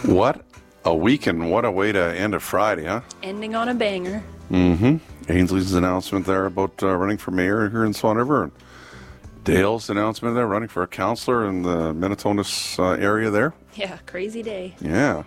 What a week and what a way to end a Friday, huh? Ending on a banger. Mm-hmm. Ainsley's announcement there about running for mayor here in Swan River. And Dale's announcement there, running for a councillor in the Minnetonka area there. Yeah, crazy day. Yeah.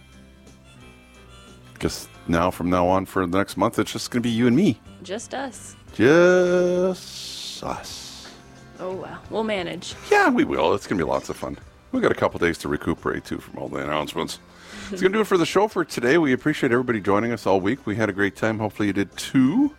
Guess from now on for the next month, it's just going to be you and me. Just us. Just us. Oh, wow. We'll manage. Yeah, we will. It's going to be lots of fun. We've got a couple days to recuperate, too, from all the announcements. It's going to do it for the show for today. We appreciate everybody joining us all week. We had a great time. Hopefully you did, too.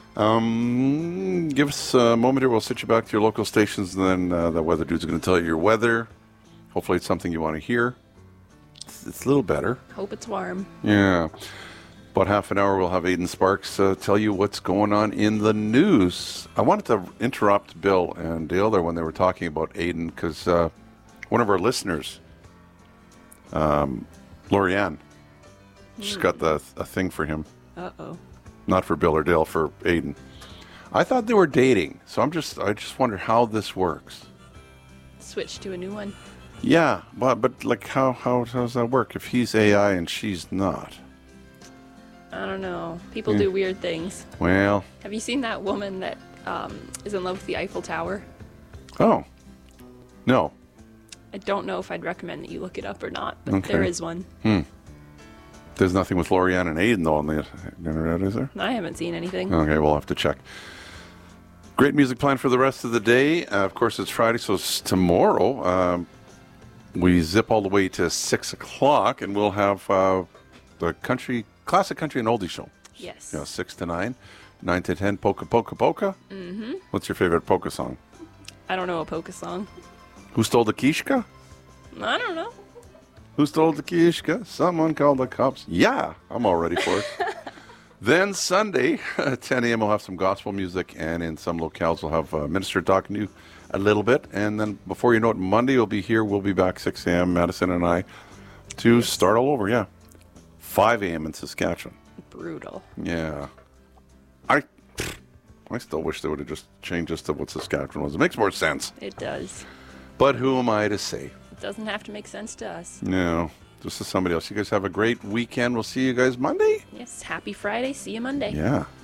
Give us a moment here. We'll sit you back to your local stations, and then the weather dude's going to tell you your weather. Hopefully it's something you want to hear. It's a little better. Hope it's warm. Yeah. About half an hour, we'll have Aidan Sparks tell you what's going on in the news. I wanted to interrupt Bill and Dale there when they were talking about Aidan, because one of our listeners, Lorianne, she's got a thing for him. Uh-oh. Not for Bill or Dale, for Aidan. I thought they were dating, so I just wonder how this works. Switch to a new one. Yeah, but like how does that work if he's AI and she's not? I don't know. People do weird things. Well. Have you seen that woman that is in love with the Eiffel Tower? Oh. No. I don't know if I'd recommend that you look it up or not, but Okay. there is one. There's nothing with Lorianne and Aidan, though, on the internet, is there? I haven't seen anything. Okay, we'll have to check. Great music planned for the rest of the day. Of course, it's Friday, so it's tomorrow. We zip all the way to 6 o'clock, and we'll have the classic country and oldie show. Yes. 6 to 9, 9 to 10, Polka, Polka, Polka. Mm-hmm. What's your favorite polka song? I don't know a polka song. Who stole the Kishka? I don't know. Who stole the Kishka? Someone called the cops. Yeah, I'm all ready for it. Then Sunday, at 10 a.m., we'll have some gospel music, and in some locales, we'll have a minister talking to you a little bit. And then before you know it, Monday, we'll be here. We'll be back 6 a.m., Madison and I, to start all over. Yeah. 5 a.m. in Saskatchewan. Brutal. Yeah. I still wish they would have just changed us to what Saskatchewan was. It makes more sense. It does. But who am I to say? It doesn't have to make sense to us. No, just to somebody else. You guys have a great weekend. We'll see you guys Monday. Yes. Happy Friday. See you Monday. Yeah.